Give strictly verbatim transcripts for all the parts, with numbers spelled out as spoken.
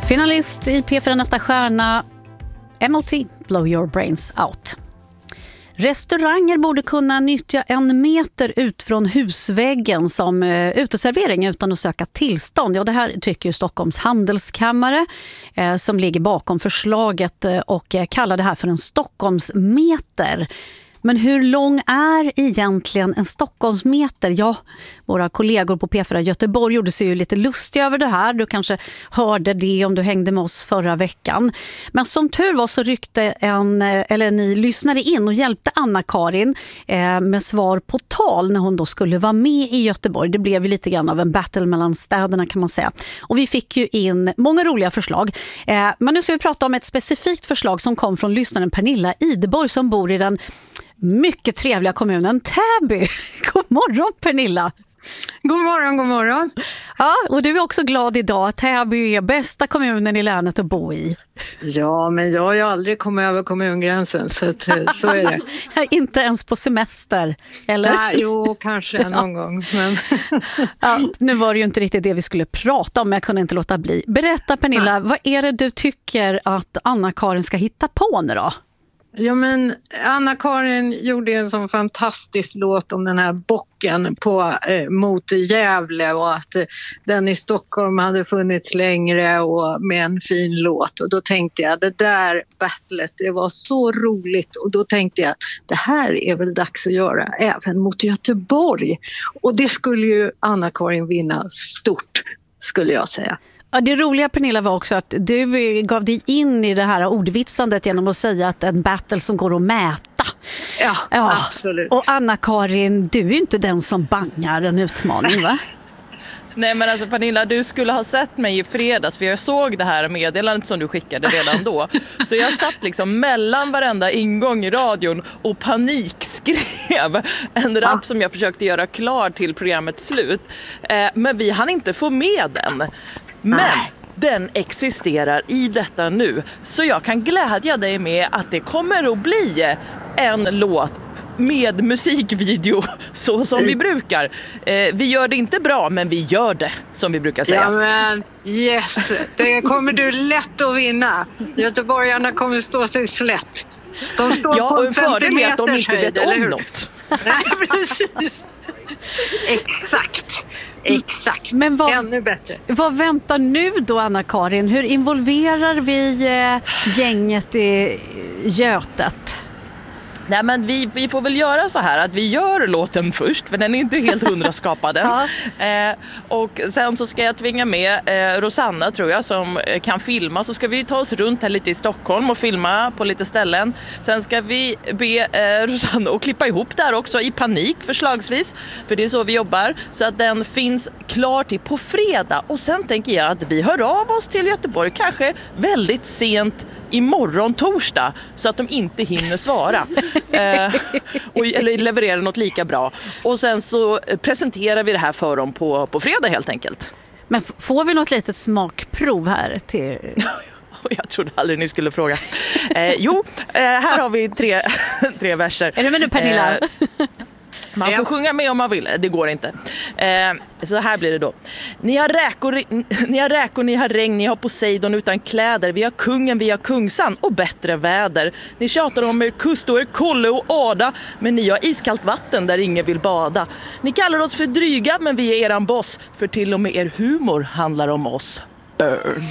Finalist i P fyra Nästa stjärna, M L T, Blow Your Brains Out. Restauranger borde kunna nyttja en meter ut från husväggen som eh, uteservering utan att söka tillstånd. Ja, det här tycker ju Stockholms handelskammare eh, som ligger bakom förslaget eh, och eh, kallar det här för en Stockholmsmeter. Men hur lång är egentligen en Stockholmsmeter? Ja, våra kollegor på P fyra Göteborg gjorde sig ju lite lustiga över det här. Du kanske hörde det om du hängde med oss förra veckan. Men som tur var så ryckte en, eller ni lyssnade in och hjälpte Anna-Karin eh, med svar på tal när hon då skulle vara med i Göteborg. Det blev ju lite grann av en battle mellan städerna kan man säga. Och vi fick ju in många roliga förslag. Eh, men nu ska vi prata om ett specifikt förslag som kom från lyssnaren Pernilla Ideborg som bor i den mycket trevliga kommunen Täby. God morgon Pernilla. God morgon, god morgon. Ja, och du är också glad idag. Täby är bästa kommunen i länet att bo i. Ja, men jag har ju aldrig kommit över kommungränsen så, att, så är det. Inte ens på semester, eller? Nej, jo, kanske någon ja. gång. Men... ja, nu var det ju inte riktigt det vi skulle prata om, men jag kunde inte låta bli. Berätta Pernilla, ja. vad är det du tycker att Anna-Karin ska hitta på nu då? Ja, men Anna-Karin gjorde en sån fantastisk låt om den här bocken på, eh, mot Gävle och att eh, den i Stockholm hade funnits längre och med en fin låt. Och då tänkte jag, det där battlet, det var så roligt. Och då tänkte jag, det här är väl dags att göra även mot Göteborg. Och det skulle ju Anna-Karin vinna stort, skulle jag säga. Ja, det roliga Pernilla var också att du gav dig in i det här ordvitsandet genom att säga att en battle som går att mäta. Ja, ja. Absolut. Och Anna-Karin, du är inte den som bangar en utmaning, va? Nej, men alltså Pernilla, du skulle ha sett mig i fredags för jag såg det här meddelandet som du skickade redan då. Så jag satt liksom mellan varenda ingång i radion och panikskrev en rap som jag försökte göra klar till programmets slut. Eh, men vi hann inte få med den. Men den existerar i detta nu. Så jag kan glädja dig med att det kommer att bli en låt med musikvideo så som vi brukar. Eh, vi gör det inte bra, men vi gör det som vi brukar säga. Ja, men yes, det kommer du lätt att vinna. Göteborgarna kommer stå sig slätt. De står ja, på och en fördel är att de inte höjd, vet om något. Nej, precis. Exakt. Exakt. Men vad, ännu bättre. Vad väntar nu då Anna-Karin? Hur involverar vi eh, gänget i Götet? Nej, men vi, vi får väl göra så här att vi gör låten först, för den är inte helt hundraskapad än. ja. eh, och sen så ska jag tvinga med eh, Rosanna, tror jag, som eh, kan filma. Så ska vi ta oss runt här lite i Stockholm och filma på lite ställen. Sen ska vi be eh, Rosanna att klippa ihop där också i panik förslagsvis, för det är så vi jobbar. Så att den finns klar till på fredag. Och sen tänker jag att vi hör av oss till Göteborg kanske väldigt sent imorgon torsdag, så att de inte hinner svara. eh, och, eller leverera något lika bra. Och sen så presenterar vi det här för dem på, på fredag helt enkelt. Men f- får vi något litet smakprov här till... Jag trodde aldrig ni skulle fråga. Eh, jo, eh, här har vi tre, tre verser. Är du med nu Pernilla? Eh, Man får sjunga med om man vill, det går inte. Eh, så här blir det då. Ni har räkor, ni har räkor, ni har regn, ni har Poseidon utan kläder. Vi har kungen, vi har kungsan och bättre väder. Ni tjatar om er kust och er kolle och ada, men ni har iskallt vatten där ingen vill bada. Ni kallar oss för dryga, men vi är eran boss, för till och med er humor handlar om oss. Burn.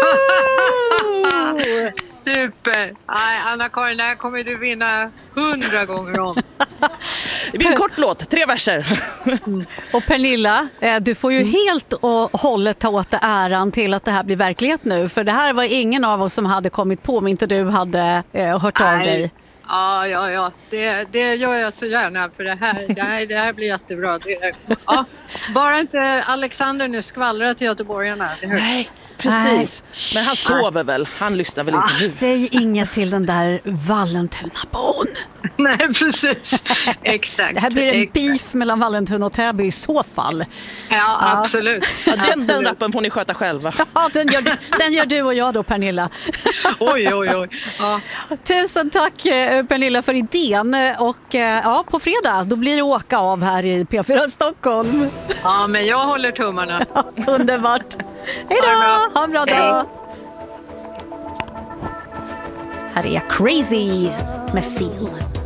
Super! Aj, Anna-Karin, där kommer du vinna hundra gånger om. Det blir en kort låt, tre verser. Och Pernilla, du får ju helt och hållet ta åt äran till att det här blir verklighet nu. För det här var ingen av oss som hade kommit på om inte du hade eh, hört av dig. Ja, ja, ja. Det, det gör jag så gärna, för det här, det här, det här blir jättebra. Det är, ja, bara inte Alexander nu skvallrar till göteborgarna. Nej, precis. Nej. Men han sover väl. Han lyssnar väl inte nu. Säg inget till den där Vallentuna-bon. Nej, precis. Exakt. Det här blir en exakt. beef mellan Vallentuna och Täby i så fall. Ja, ja. absolut. Ja, den, den rappen får ni sköta själva. Ja, den gör, den gör du och jag då, Pernilla. Oj, oj, oj. Ja. Tusen tack Pernilla för idén. Och ja, på fredag då blir det åka av här i P fyra Stockholm. Ja, men jag håller tummarna. Underbart. Hej då! Ha en bra dag! Här är Crazy med Seal.